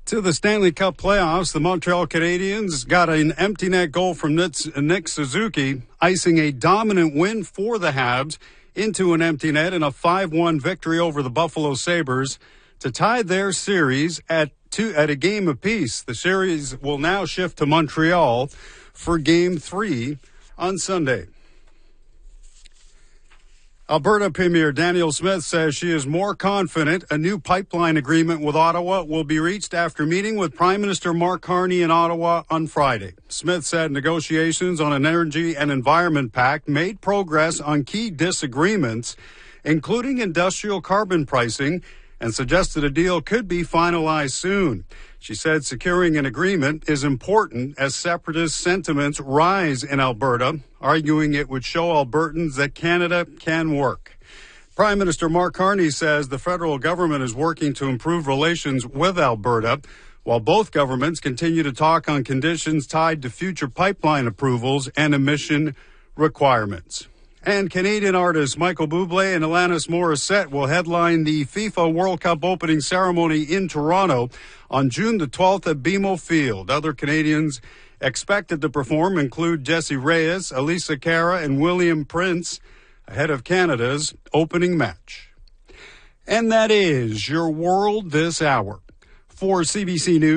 To the Stanley Cup playoffs, the Montreal Canadiens got an empty net goal from Nick Suzuki, icing a dominant win for the Habs into an empty net in a 5-1 victory over the Buffalo Sabres to tie their series at a game apiece. The series will now shift to Montreal for Game 3 on Sunday. Alberta Premier Danielle Smith says she is more confident a new pipeline agreement with Ottawa will be reached after meeting with Prime Minister Mark Carney in Ottawa on Friday. Smith said negotiations on an energy and environment pact made progress on key disagreements, including industrial carbon pricing, and suggested a deal could be finalized soon. She said securing an agreement is important as separatist sentiments rise in Alberta, arguing it would show Albertans that Canada can work. Prime Minister Mark Carney says the federal government is working to improve relations with Alberta, while both governments continue to talk on conditions tied to future pipeline approvals and emission requirements. And Canadian artists Michael Bublé and Alanis Morissette will headline the FIFA World Cup opening ceremony in Toronto on June the 12th at BMO Field. Other Canadians expected to perform include Jessie Reyes, Elisa Cara, and William Prince ahead of Canada's opening match. And that is your world this hour. For CBC News.